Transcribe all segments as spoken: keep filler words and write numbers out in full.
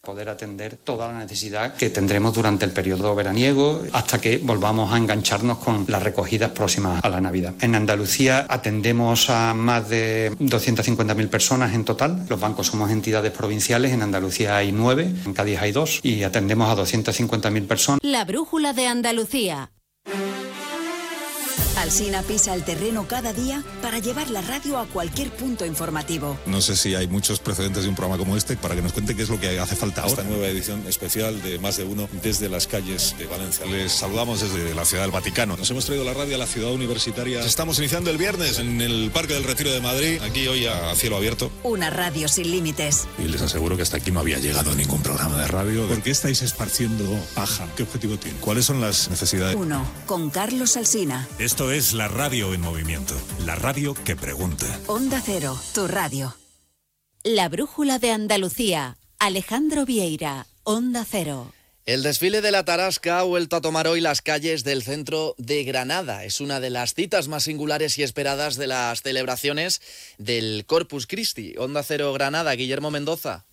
Poder atender toda la necesidad que tendremos durante el periodo veraniego hasta que volvamos a engancharnos con las recogidas próximas a la Navidad. En Andalucía atendemos a más de doscientas cincuenta mil personas en total. Los bancos somos entidades provinciales, en Andalucía hay nueve, en Cádiz hay dos y atendemos a doscientas cincuenta mil personas. La brújula de Andalucía. Alsina pisa el terreno cada día para llevar la radio a cualquier punto informativo. No sé si hay muchos precedentes de un programa como este para que nos cuente qué es lo que hace falta ahora. Esta nueva edición especial de Más de Uno desde las calles de Valencia. Les saludamos desde la Ciudad del Vaticano. Nos hemos traído la radio a la ciudad universitaria. Estamos iniciando el viernes en el Parque del Retiro de Madrid, aquí hoy a cielo abierto. Una radio sin límites. Y les aseguro que hasta aquí no había llegado ningún programa de radio. ¿Por qué estáis esparciendo paja? ¿Qué objetivo tiene? ¿Cuáles son las necesidades? Uno, con Carlos Alsina. Esto es la radio en movimiento, la radio que pregunta. Onda Cero, tu radio. La brújula de Andalucía. Alejandro Vieira, Onda Cero. El desfile de la Tarasca ha vuelto a tomar hoy las calles del centro de Granada. Es una de las citas más singulares y esperadas de las celebraciones del Corpus Christi. Onda Cero Granada, Guillermo Mendoza.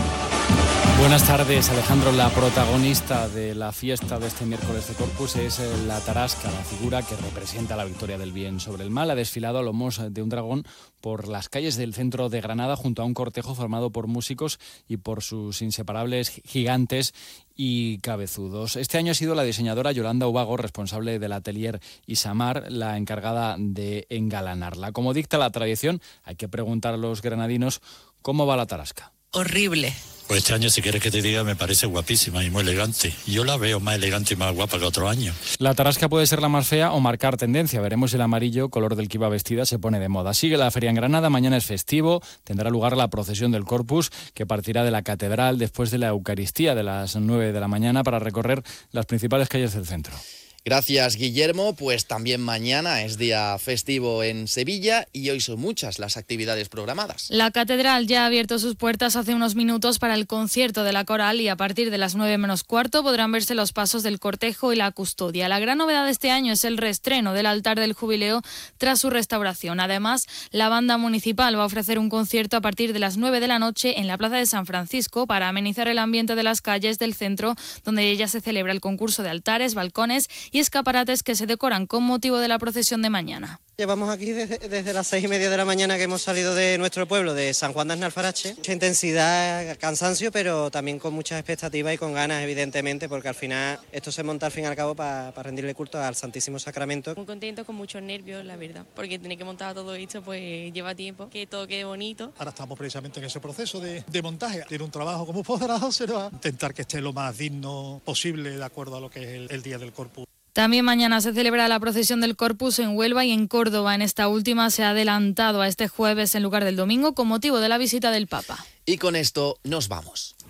Buenas tardes, Alejandro. La protagonista de la fiesta de este miércoles de Corpus es la Tarasca, la figura que representa la victoria del bien sobre el mal. Ha desfilado a lomos de un dragón por las calles del centro de Granada junto a un cortejo formado por músicos y por sus inseparables gigantes y cabezudos. Este año ha sido la diseñadora Yolanda Ubago, responsable del atelier Isamar, la encargada de engalanarla. Como dicta la tradición, hay que preguntar a los granadinos cómo va la Tarasca. Horrible. Pues este año, si quieres que te diga, me parece guapísima y muy elegante. Yo la veo más elegante y más guapa que otro año. La Tarasca puede ser la más fea o marcar tendencia. Veremos si el amarillo, color del que iba vestida, se pone de moda. Sigue la feria en Granada, mañana es festivo. Tendrá lugar la procesión del Corpus, que partirá de la catedral después de la Eucaristía de las nueve de la mañana para recorrer las principales calles del centro. Gracias, Guillermo. Pues también mañana es día festivo en Sevilla y hoy son muchas las actividades programadas. La catedral ya ha abierto sus puertas hace unos minutos para el concierto de la coral y a partir de las nueve menos cuarto podrán verse los pasos del cortejo y la custodia. La gran novedad de este año es el reestreno del altar del jubileo tras su restauración. Además, la banda municipal va a ofrecer un concierto a partir de las nueve de la noche en la Plaza de San Francisco para amenizar el ambiente de las calles del centro, donde ya se celebra el concurso de altares, balcones y escaparates que se decoran con motivo de la procesión de mañana. Llevamos aquí desde, desde las seis y media de la mañana que hemos salido de nuestro pueblo, de San Juan de Aznalfarache. Mucha intensidad, cansancio, pero también con muchas expectativas y con ganas, evidentemente, porque al final esto se monta al fin y al cabo para pa rendirle culto al Santísimo Sacramento. Muy contento, con muchos nervios, la verdad, porque tener que montar todo esto pues lleva tiempo, que todo quede bonito. Ahora estamos precisamente en ese proceso de, de montaje. Tiene un trabajo como poderado, será intentar que esté lo más digno posible de acuerdo a lo que es el, el día del Corpus. También mañana se celebra la procesión del Corpus en Huelva y en Córdoba. En esta última se ha adelantado a este jueves en lugar del domingo con motivo de la visita del Papa. Y con esto nos vamos.